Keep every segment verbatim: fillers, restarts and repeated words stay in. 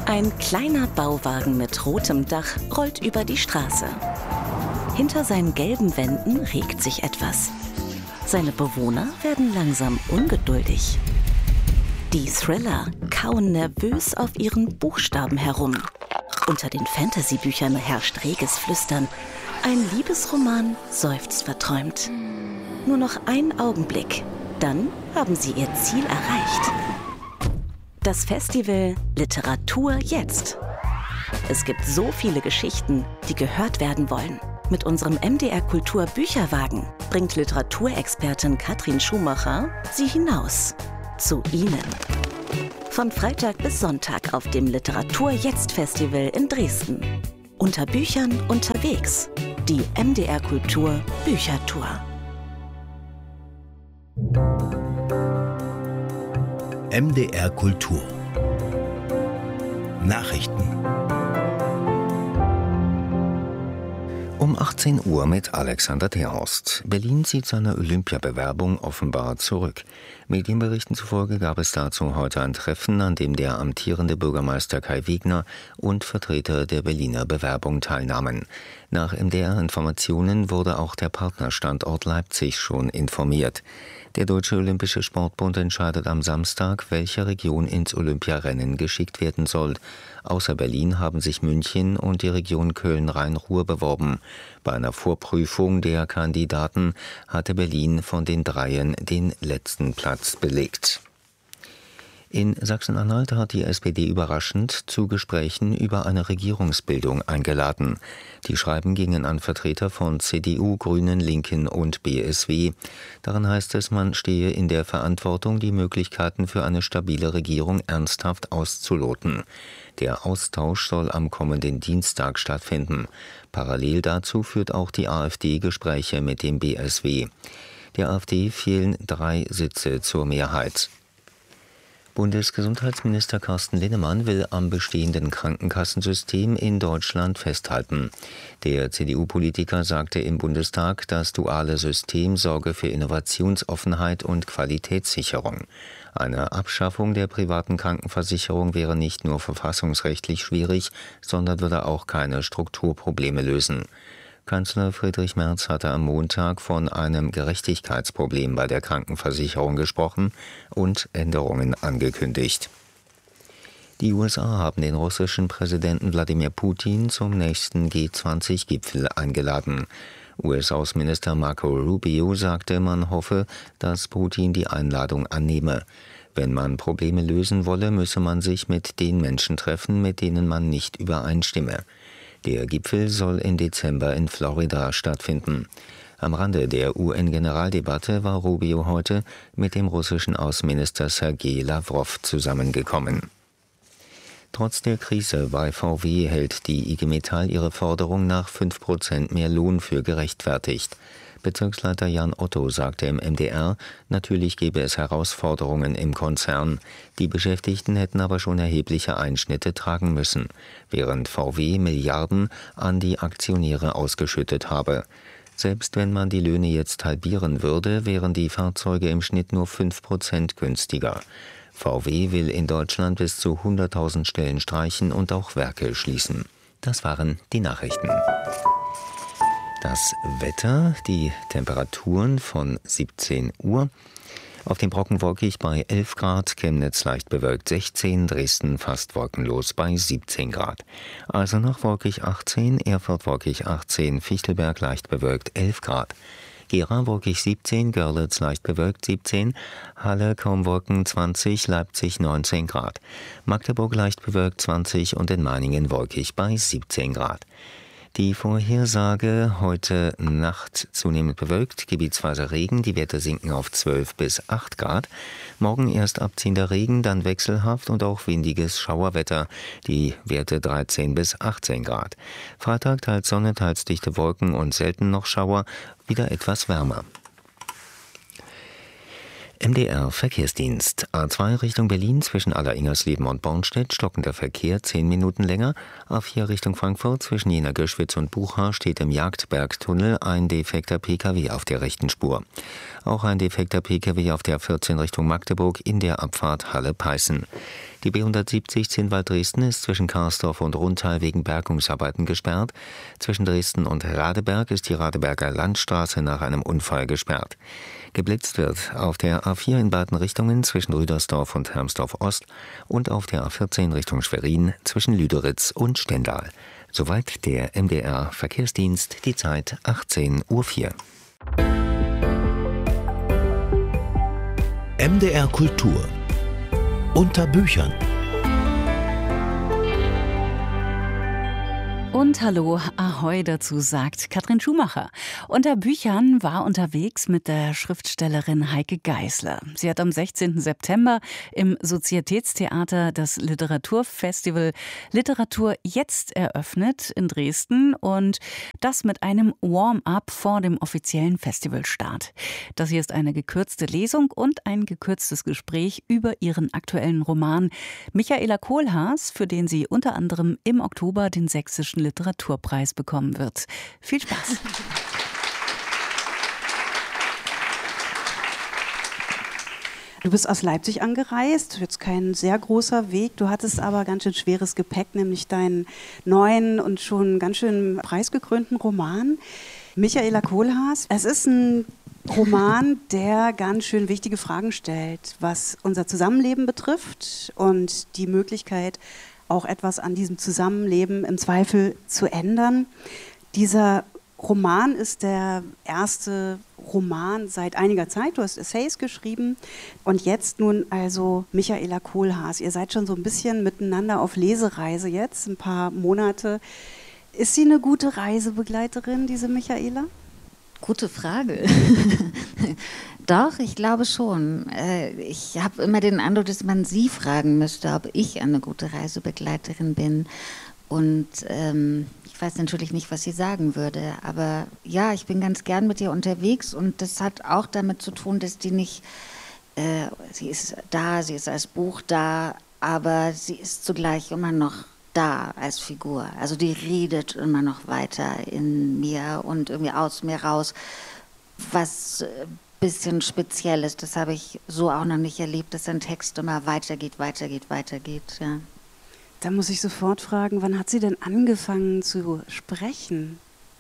Ein kleiner Bauwagen mit rotem Dach rollt über die Straße. Hinter seinen gelben Wänden regt sich etwas. Seine Bewohner werden langsam ungeduldig. Die Thriller kauen nervös auf ihren Buchstaben herum. Unter den Fantasy-Büchern herrscht reges Flüstern. Ein Liebesroman seufzt verträumt. Nur noch ein Augenblick, dann haben sie ihr Ziel erreicht. Das Festival Literatur jetzt. Es gibt so viele Geschichten, die gehört werden wollen. Mit unserem M D R Kultur Bücherwagen bringt Literaturexpertin Katrin Schumacher sie hinaus. Zu Ihnen. Von Freitag bis Sonntag auf dem Literatur jetzt Festival in Dresden. Unter Büchern unterwegs. Die M D R Kultur Büchertour. M D R Kultur Nachrichten um achtzehn Uhr mit Alexander Terhorst. Berlin zieht seine Olympiabewerbung offenbar zurück. Medienberichten zufolge gab es dazu heute ein Treffen, an dem der amtierende Bürgermeister Kai Wegner und Vertreter der Berliner Bewerbung teilnahmen. Nach M D R-Informationen wurde auch der Partnerstandort Leipzig schon informiert. Der Deutsche Olympische Sportbund entscheidet am Samstag, welche Region ins Olympiarennen geschickt werden soll. Außer Berlin haben sich München und die Region Köln-Rhein-Ruhr beworben. Bei einer Vorprüfung der Kandidaten hatte Berlin von den Dreien den letzten Platz belegt. In Sachsen-Anhalt hat die S P D überraschend zu Gesprächen über eine Regierungsbildung eingeladen. Die Schreiben gingen an Vertreter von C D U, Grünen, Linken und B S W. Darin heißt es, man stehe in der Verantwortung, die Möglichkeiten für eine stabile Regierung ernsthaft auszuloten. Der Austausch soll am kommenden Dienstag stattfinden. Parallel dazu führt auch die AfD Gespräche mit dem B S W. Der AfD fehlen drei Sitze zur Mehrheit. Bundesgesundheitsminister Carsten Linnemann will am bestehenden Krankenkassensystem in Deutschland festhalten. Der C D U-Politiker sagte im Bundestag, das duale System sorge für Innovationsoffenheit und Qualitätssicherung. Eine Abschaffung der privaten Krankenversicherung wäre nicht nur verfassungsrechtlich schwierig, sondern würde auch keine Strukturprobleme lösen. Kanzler Friedrich Merz hatte am Montag von einem Gerechtigkeitsproblem bei der Krankenversicherung gesprochen und Änderungen angekündigt. Die U S A haben den russischen Präsidenten Wladimir Putin zum nächsten G zwanzig Gipfel eingeladen. U S-Außenminister Marco Rubio sagte, man hoffe, dass Putin die Einladung annehme. Wenn man Probleme lösen wolle, müsse man sich mit den Menschen treffen, mit denen man nicht übereinstimme. Der Gipfel soll im Dezember in Florida stattfinden. Am Rande der U N-Generaldebatte war Rubio heute mit dem russischen Außenminister Sergei Lawrow zusammengekommen. Trotz der Krise bei V W hält die I G Metall ihre Forderung nach fünf Prozent mehr Lohn für gerechtfertigt. Bezirksleiter Jan Otto sagte im M D R, natürlich gebe es Herausforderungen im Konzern. Die Beschäftigten hätten aber schon erhebliche Einschnitte tragen müssen, während V W Milliarden an die Aktionäre ausgeschüttet habe. Selbst wenn man die Löhne jetzt halbieren würde, wären die Fahrzeuge im Schnitt nur fünf Prozent günstiger. V W will in Deutschland bis zu hunderttausend Stellen streichen und auch Werke schließen. Das waren die Nachrichten. Das Wetter, die Temperaturen von siebzehn Uhr. Auf dem Brocken wolkig bei elf Grad, Chemnitz leicht bewölkt sechzehn, Dresden fast wolkenlos bei siebzehn Grad. Eisenach wolkig achtzehn, Erfurt wolkig achtzehn, Fichtelberg leicht bewölkt elf Grad. Gera wolkig siebzehn, Görlitz leicht bewölkt siebzehn, Halle kaum Wolken zwanzig, Leipzig neunzehn Grad. Magdeburg leicht bewölkt zwanzig und in Meiningen wolkig bei siebzehn Grad. Die Vorhersage: heute Nacht zunehmend bewölkt, gebietsweise Regen, die Werte sinken auf zwölf bis acht Grad. Morgen erst abziehender Regen, dann wechselhaft und auch windiges Schauerwetter, die Werte dreizehn bis achtzehn Grad. Freitag teils Sonne, teils dichte Wolken und selten noch Schauer, wieder etwas wärmer. M D R Verkehrsdienst. A zwei Richtung Berlin zwischen Aller-Ingersleben und Bornstedt stockender Verkehr zehn Minuten länger. A vier Richtung Frankfurt zwischen Jena Göschwitz und Bucha steht im Jagdbergtunnel ein defekter P K W auf der rechten Spur. Auch ein defekter P K W auf der vierzehn Richtung Magdeburg in der Abfahrt Halle-Peißen. Die B hundertsiebzig Zinnwald-Dresden ist zwischen Karsdorf und Rundtal wegen Bergungsarbeiten gesperrt. Zwischen Dresden und Radeberg ist die Radeberger Landstraße nach einem Unfall gesperrt. Geblitzt wird auf der A vier in beiden Richtungen zwischen Rüdersdorf und Hermsdorf Ost und auf der A vierzehn Richtung Schwerin zwischen Lüderitz und Stendal. Soweit der M D R-Verkehrsdienst, die Zeit achtzehn Uhr vier. M D R Kultur unter Büchern. Und hallo, ahoi dazu, sagt Katrin Schumacher. Unter Büchern war unterwegs mit der Schriftstellerin Heike Geisler. Sie hat am sechzehnten September im Sozietätstheater das Literaturfestival Literatur jetzt eröffnet in Dresden und das mit einem Warm-up vor dem offiziellen Festivalstart. Das hier ist eine gekürzte Lesung und ein gekürztes Gespräch über ihren aktuellen Roman Michaela Kohlhaas, für den sie unter anderem im Oktober den Sächsischen Literaturpreis bekommen wird. Viel Spaß! Du bist aus Leipzig angereist, jetzt kein sehr großer Weg. Du hattest aber ganz schön schweres Gepäck, nämlich deinen neuen und schon ganz schön preisgekrönten Roman Michaela Kohlhaas. Es ist ein Roman, der ganz schön wichtige Fragen stellt, was unser Zusammenleben betrifft und die Möglichkeit, auch etwas an diesem Zusammenleben im Zweifel zu ändern. Dieser Roman ist der erste Roman seit einiger Zeit. Du hast Essays geschrieben und jetzt nun also Michaela Kohlhaas. Ihr seid schon so ein bisschen miteinander auf Lesereise jetzt, ein paar Monate. Ist sie eine gute Reisebegleiterin, diese Michaela? Gute Frage. Doch, ich glaube schon. Ich habe immer den Eindruck, dass man sie fragen müsste, ob ich eine gute Reisebegleiterin bin. Und ähm, ich weiß natürlich nicht, was sie sagen würde. Aber ja, ich bin ganz gern mit ihr unterwegs. Und das hat auch damit zu tun, dass die nicht, äh, sie ist da, sie ist als Buch da, aber sie ist zugleich immer noch da als Figur. Also die redet immer noch weiter in mir und irgendwie aus mir raus, was ein bisschen speziell ist. Das habe ich so auch noch nicht erlebt, dass ein Text immer weitergeht, weitergeht, weitergeht. Ja. Da muss ich sofort fragen, wann hat sie denn angefangen zu sprechen?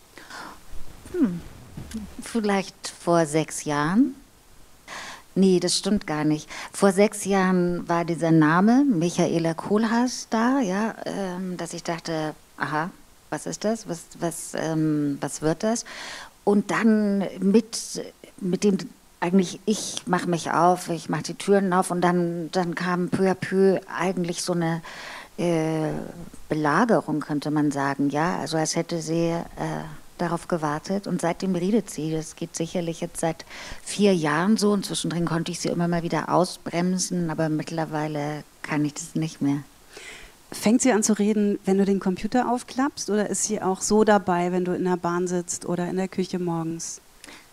Hm. Vielleicht vor sechs Jahren. Nee, das stimmt gar nicht. Vor sechs Jahren war dieser Name Michaela Kohlhaas da, ja, ähm, dass ich dachte, aha, was ist das? Was, was, ähm, was wird das? Und dann mit, mit dem, eigentlich, ich mache mich auf, ich mache die Türen auf und dann, dann kam peu à peu eigentlich so eine äh, Belagerung, könnte man sagen, ja, also als hätte sie äh, darauf gewartet und seitdem redet sie. Das geht sicherlich jetzt seit vier Jahren so und zwischendrin konnte ich sie immer mal wieder ausbremsen, aber mittlerweile kann ich das nicht mehr. Fängt sie an zu reden, wenn du den Computer aufklappst oder ist sie auch so dabei, wenn du in der Bahn sitzt oder in der Küche morgens?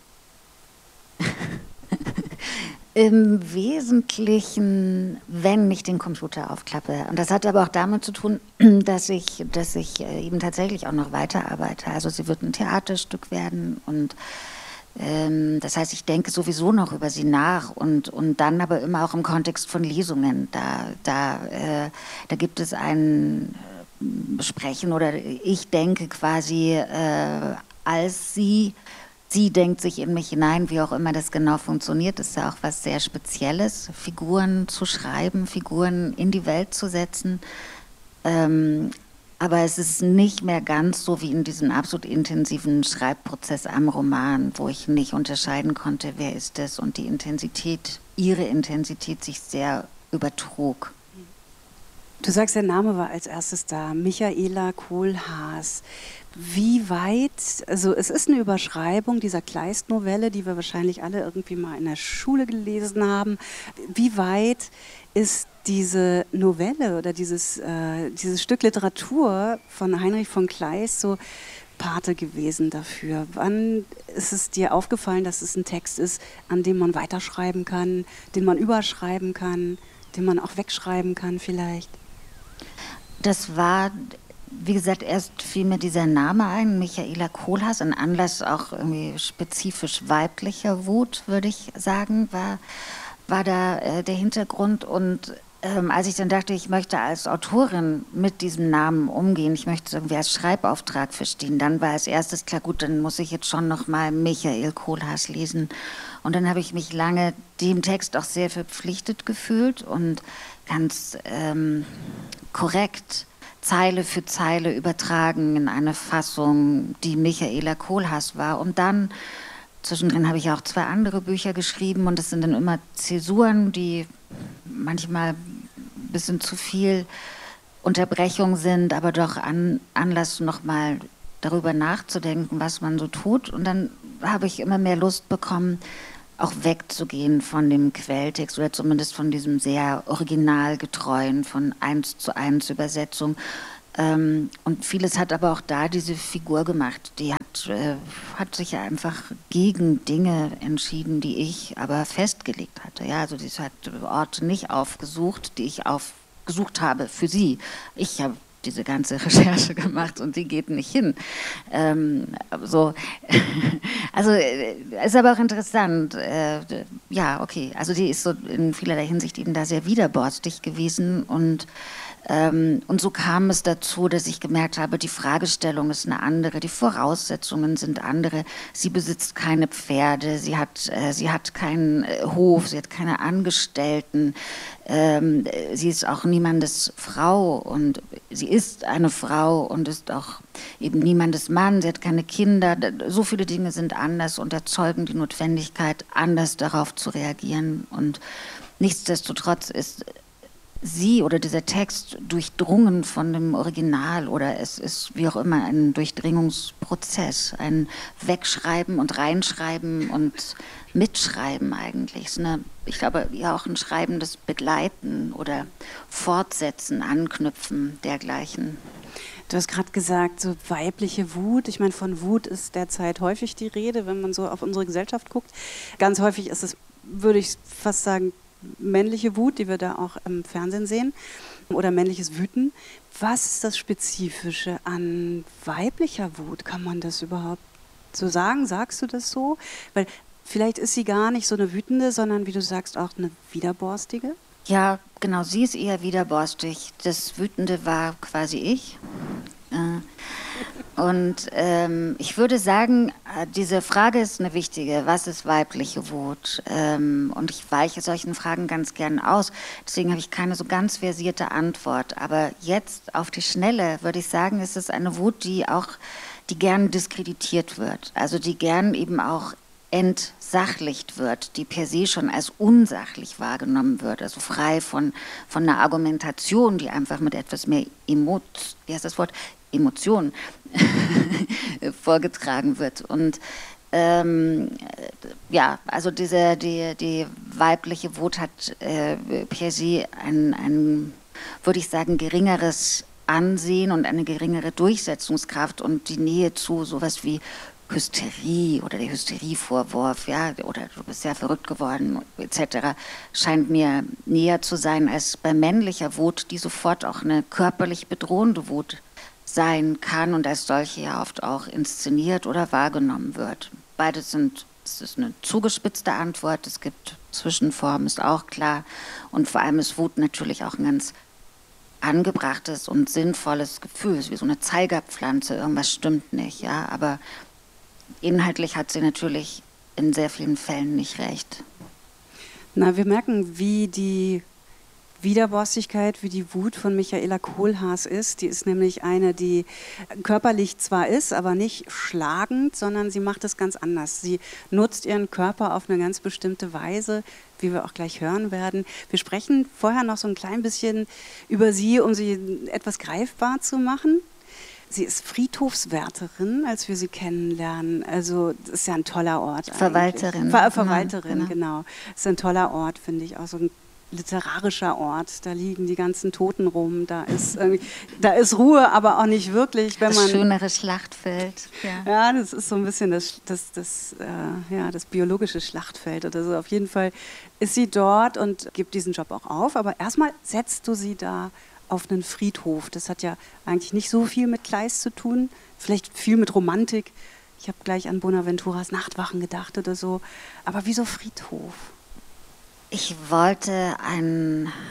Im Wesentlichen, wenn ich den Computer aufklappe. Und das hat aber auch damit zu tun, dass ich, dass ich eben tatsächlich auch noch weiterarbeite. Also sie wird ein Theaterstück werden und ähm, das heißt, ich denke sowieso noch über sie nach und, und dann aber immer auch im Kontext von Lesungen. Da, da, äh, da gibt es ein Besprechen oder ich denke quasi äh, als sie Sie denkt sich in mich hinein, wie auch immer das genau funktioniert. Das ist ja auch was sehr Spezielles, Figuren zu schreiben, Figuren in die Welt zu setzen. Ähm, aber es ist nicht mehr ganz so wie in diesem absolut intensiven Schreibprozess am Roman, wo ich nicht unterscheiden konnte, wer ist das und die Intensität, ihre Intensität sich sehr übertrug. Du sagst, der Name war als erstes da, Michaela Kohlhaas. Wie weit, also es ist eine Überschreibung dieser Kleist-Novelle, die wir wahrscheinlich alle irgendwie mal in der Schule gelesen haben. Wie weit ist diese Novelle oder dieses, äh, dieses Stück Literatur von Heinrich von Kleist so Pate gewesen dafür? Wann ist es dir aufgefallen, dass es ein Text ist, an dem man weiterschreiben kann, den man überschreiben kann, den man auch wegschreiben kann vielleicht? Das war, wie gesagt, erst fiel mir dieser Name ein, Michaela Kohlhaas, ein Anlass auch irgendwie spezifisch weiblicher Wut, würde ich sagen, war, war da äh, der Hintergrund. Und ähm, als ich dann dachte, ich möchte als Autorin mit diesem Namen umgehen, ich möchte es irgendwie als Schreibauftrag verstehen, dann war als erstes klar, gut, dann muss ich jetzt schon nochmal Michael Kohlhaas lesen. Und dann habe ich mich lange dem Text auch sehr verpflichtet gefühlt und ganz ähm, korrekt Zeile für Zeile übertragen in eine Fassung, die Michaela Kohlhaas war. Und dann, zwischendrin habe ich auch zwei andere Bücher geschrieben und das sind dann immer Zäsuren, die manchmal ein bisschen zu viel Unterbrechung sind, aber doch an, Anlass nochmal darüber nachzudenken, was man so tut. Und dann habe ich immer mehr Lust bekommen, auch wegzugehen von dem Quelltext oder zumindest von diesem sehr originalgetreuen, von eins zu eins Übersetzung. Ähm, und vieles hat aber auch da diese Figur gemacht. Die hat, äh, hat sich ja einfach gegen Dinge entschieden, die ich aber festgelegt hatte. Ja, also sie hat Orte nicht aufgesucht, die ich aufgesucht habe für sie. Ich habe diese ganze Recherche gemacht und die geht nicht hin. Ähm, so. Also ist aber auch interessant. Äh, ja, okay. Also die ist so in vielerlei Hinsicht eben da sehr widerborstig gewesen und Ähm, und so kam es dazu, dass ich gemerkt habe, die Fragestellung ist eine andere, die Voraussetzungen sind andere. Sie besitzt keine Pferde, sie hat, äh, sie hat keinen äh, Hof, sie hat keine Angestellten, ähm, sie ist auch niemandes Frau und sie ist eine Frau und ist auch eben niemandes Mann, sie hat keine Kinder. So viele Dinge sind anders und erzeugen die Notwendigkeit, anders darauf zu reagieren. Und nichtsdestotrotz ist sie oder dieser Text durchdrungen von dem Original oder es ist wie auch immer ein Durchdringungsprozess, ein Wegschreiben und Reinschreiben und Mitschreiben eigentlich. So eine, ich glaube ja auch ein schreibendes Begleiten oder Fortsetzen, Anknüpfen dergleichen. Du hast gerade gesagt, so weibliche Wut. Ich meine, von Wut ist derzeit häufig die Rede, wenn man so auf unsere Gesellschaft guckt. Ganz häufig ist es, würde ich fast sagen, männliche Wut, die wir da auch im Fernsehen sehen, oder männliches Wüten. Was ist das Spezifische an weiblicher Wut? Kann man das überhaupt so sagen? Sagst du das so? Weil vielleicht ist sie gar nicht so eine wütende, sondern wie du sagst, auch eine widerborstige? Ja, genau, sie ist eher widerborstig. Das Wütende war quasi ich. Und ähm, ich würde sagen, diese Frage ist eine wichtige. Was ist weibliche Wut? Ähm, und ich weiche solchen Fragen ganz gern aus. Deswegen habe ich keine so ganz versierte Antwort. Aber jetzt auf die Schnelle würde ich sagen, ist es eine Wut, die auch, die gern diskreditiert wird. Also die gern eben auch entsachlicht wird, die per se schon als unsachlich wahrgenommen wird, also frei von, von einer Argumentation, die einfach mit etwas mehr Emo, wie heißt das Wort? Emotion vorgetragen wird. Und ähm, ja, also diese, die, die weibliche Wut hat äh, per se ein, ein, würde ich sagen, geringeres Ansehen und eine geringere Durchsetzungskraft und die Nähe zu sowas wie Hysterie oder der Hysterievorwurf, ja, oder du bist ja verrückt geworden, et cetera, scheint mir näher zu sein als bei männlicher Wut, die sofort auch eine körperlich bedrohende Wut sein kann und als solche ja oft auch inszeniert oder wahrgenommen wird. Beides sind, es ist eine zugespitzte Antwort, es gibt Zwischenformen, ist auch klar und vor allem ist Wut natürlich auch ein ganz angebrachtes und sinnvolles Gefühl, es ist wie so eine Zeigerpflanze, irgendwas stimmt nicht, ja, aber inhaltlich hat sie natürlich in sehr vielen Fällen nicht recht. Na, wir merken, wie die Widerborstigkeit, wie die Wut von Michaela Kohlhaas ist. Die ist nämlich eine, die körperlich zwar ist, aber nicht schlagend, sondern sie macht es ganz anders. Sie nutzt ihren Körper auf eine ganz bestimmte Weise, wie wir auch gleich hören werden. Wir sprechen vorher noch so ein klein bisschen über sie, um sie etwas greifbar zu machen. Sie ist Friedhofswärterin, als wir sie kennenlernen. Also das ist ja ein toller Ort. Verwalterin. Ver Verwalterin, ja, genau. genau. Das ist ein toller Ort, finde ich. Auch so ein literarischer Ort. Da liegen die ganzen Toten rum. Da ist, irgendwie, da ist Ruhe, aber auch nicht wirklich. Wenn das man, schönere Schlachtfeld. Ja. ja, das ist so ein bisschen das, das, das, äh, ja, das biologische Schlachtfeld oder so. Auf jeden Fall ist sie dort und gibt diesen Job auch auf. Aber erstmal setzt du sie da auf einen Friedhof. Das hat ja eigentlich nicht so viel mit Kleist zu tun, vielleicht viel mit Romantik. Ich habe gleich an Bonaventuras Nachtwachen gedacht oder so. Aber wieso Friedhof? Ich wollte einen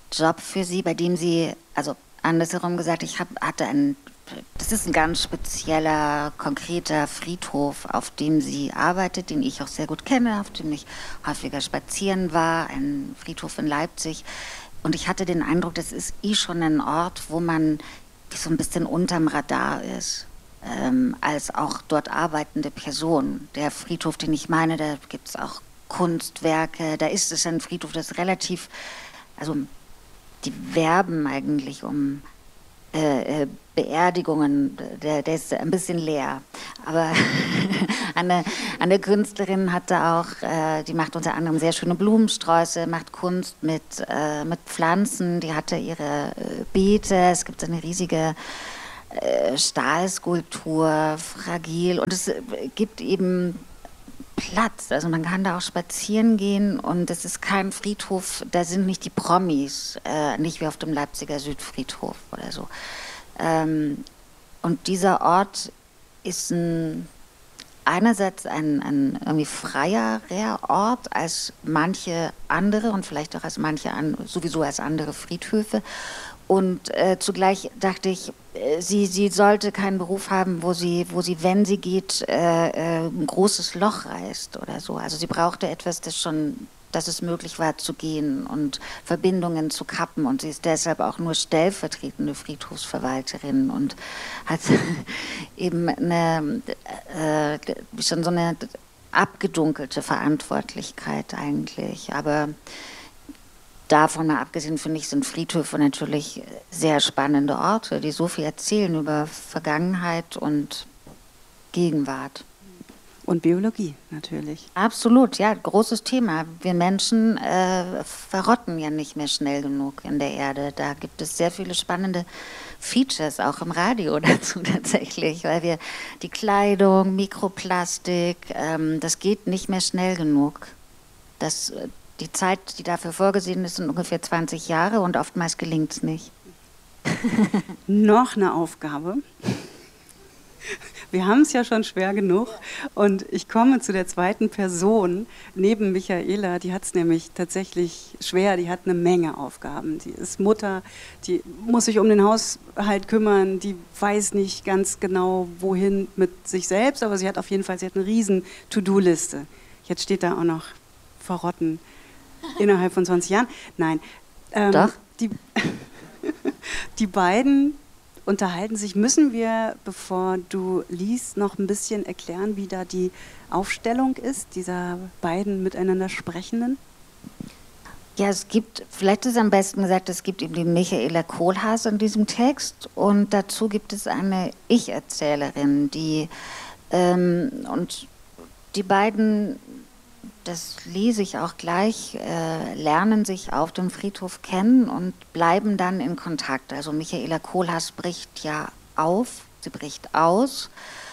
Job für sie, bei dem sie, also andersherum gesagt, ich hab, hatte einen, das ist ein ganz spezieller, konkreter Friedhof, auf dem sie arbeitet, den ich auch sehr gut kenne, auf dem ich häufiger spazieren war, ein Friedhof in Leipzig. Und ich hatte den Eindruck, das ist eh schon ein Ort, wo man so ein bisschen unterm Radar ist, ähm, als auch dort arbeitende Person. Der Friedhof, den ich meine, da gibt es auch Kunstwerke, da ist es ein Friedhof, das ist relativ, also die werben eigentlich um äh, äh, Beerdigungen, der, der ist ein bisschen leer. Aber eine, eine Künstlerin hat da auch, äh, die macht unter anderem sehr schöne Blumensträuße, macht Kunst mit, äh, mit Pflanzen, die hatte ihre äh, Beete, es gibt eine riesige äh, Stahlskulptur, fragil, und es äh, gibt eben Platz, also man kann da auch spazieren gehen und es ist kein Friedhof, da sind nicht die Promis, äh, nicht wie auf dem Leipziger Südfriedhof oder so. Ähm, und dieser Ort ist ein, einerseits ein, ein irgendwie freierer Ort als manche andere und vielleicht auch als manche an, sowieso als andere Friedhöfe. Und äh, zugleich dachte ich, äh, sie, sie sollte keinen Beruf haben, wo sie, wo sie, wenn sie geht, äh, äh, ein großes Loch reißt oder so. Also sie brauchte etwas, das schon, dass es möglich war zu gehen und Verbindungen zu kappen. Und sie ist deshalb auch nur stellvertretende Friedhofsverwalterin und hat eben eine, äh, schon so eine abgedunkelte Verantwortlichkeit eigentlich. Aber davon mal abgesehen, finde ich, sind Friedhöfe natürlich sehr spannende Orte, die so viel erzählen über Vergangenheit und Gegenwart. Und Biologie natürlich. Absolut, ja, großes Thema. Wir Menschen äh, verrotten ja nicht mehr schnell genug in der Erde. Da gibt es sehr viele spannende Features, auch im Radio dazu tatsächlich, weil wir die Kleidung, Mikroplastik, ähm, das geht nicht mehr schnell genug. Das Die Zeit, die dafür vorgesehen ist, sind ungefähr zwanzig Jahre und oftmals gelingt es nicht. Noch eine Aufgabe. Wir haben es ja schon schwer genug und ich komme zu der zweiten Person neben Michaela, die hat es nämlich tatsächlich schwer, die hat eine Menge Aufgaben. Die ist Mutter, die muss sich um den Haushalt kümmern, die weiß nicht ganz genau, wohin mit sich selbst, aber sie hat auf jeden Fall, sie hat eine riesen To-Do-Liste. Jetzt steht da auch noch verrotten. Innerhalb von zwanzig Jahren? Nein. Ähm, Doch. Die, die beiden unterhalten sich. Müssen wir, bevor du liest, noch ein bisschen erklären, wie da die Aufstellung ist, dieser beiden miteinander Sprechenden? Ja, es gibt, vielleicht ist am besten gesagt, es gibt eben die Michaela Kohlhaas in diesem Text und dazu gibt es eine Ich-Erzählerin, die ähm, und die beiden, das lese ich auch gleich, äh, lernen sich auf dem Friedhof kennen und bleiben dann in Kontakt. Also Michaela Kohlhaas bricht ja auf, sie bricht aus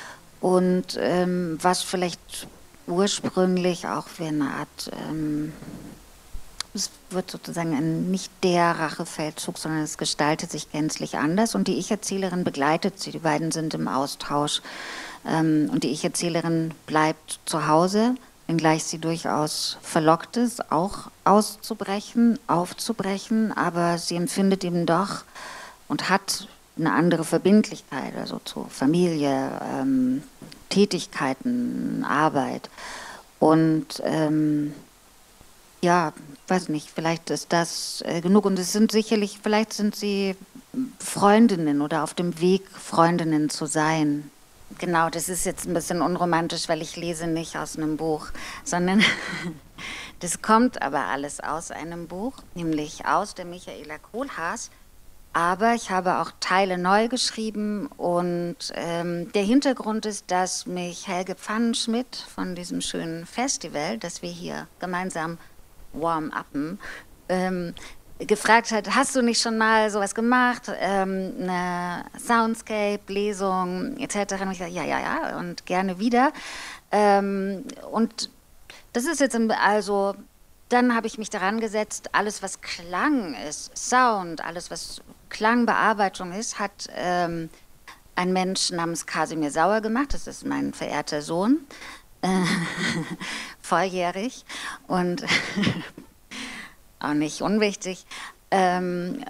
und ähm, was vielleicht ursprünglich auch für eine Art, ähm, es wird sozusagen ein, nicht der Rachefeldzug, sondern es gestaltet sich gänzlich anders und die Ich-Erzählerin begleitet sie, die beiden sind im Austausch ähm, und die Ich-Erzählerin bleibt zu Hause, wenngleich sie durchaus verlockt ist, auch auszubrechen, aufzubrechen, aber sie empfindet eben doch und hat eine andere Verbindlichkeit, also zu Familie, ähm, Tätigkeiten, Arbeit. Und ähm, ja, weiß nicht, vielleicht ist das äh, genug. Und es sind sicherlich, vielleicht sind sie Freundinnen oder auf dem Weg, Freundinnen zu sein. Genau, das ist jetzt ein bisschen unromantisch, weil ich lese nicht aus einem Buch, sondern das kommt aber alles aus einem Buch, nämlich aus der Michaela Kohlhaas. Aber ich habe auch Teile neu geschrieben und ähm, der Hintergrund ist, dass mich Helge Pfannenschmidt von diesem schönen Festival, das wir hier gemeinsam warm-uppen, ähm, gefragt hat, hast du nicht schon mal sowas gemacht, ähm, eine Soundscape, Lesung et cetera. Und ich sage, ja, ja, ja, und gerne wieder. Ähm, und das ist jetzt, also, dann habe ich mich daran gesetzt, alles, was Klang ist, Sound, alles, was Klangbearbeitung ist, hat ähm, ein Mensch namens Kasimir Sauer gemacht. Das ist mein verehrter Sohn, äh, volljährig und auch nicht unwichtig. Ähm,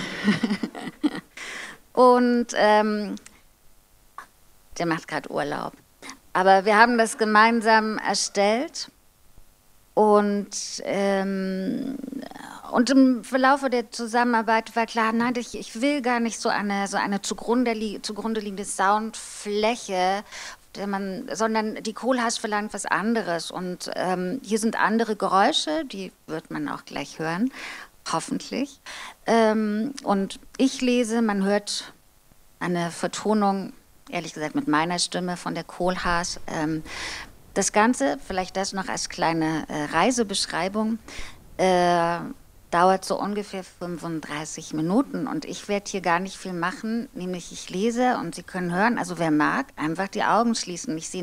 und ähm, der macht gerade Urlaub. Aber wir haben das gemeinsam erstellt. Und, ähm, und im Verlauf der Zusammenarbeit war klar, nein, ich, ich will gar nicht so eine, so eine zugrunde, li zugrunde liegende Soundfläche, der man, sondern die Kohlhaas verlangt was anderes. Und ähm, hier sind andere Geräusche, die wird man auch gleich hören, hoffentlich. Ähm, und ich lese, man hört eine Vertonung, ehrlich gesagt mit meiner Stimme von der Kohlhaas. Ähm, Das Ganze, vielleicht das noch als kleine äh, Reisebeschreibung, äh, dauert so ungefähr fünfunddreißig Minuten und ich werde hier gar nicht viel machen, nämlich ich lese und Sie können hören, also wer mag, einfach die Augen schließen. Ich sehe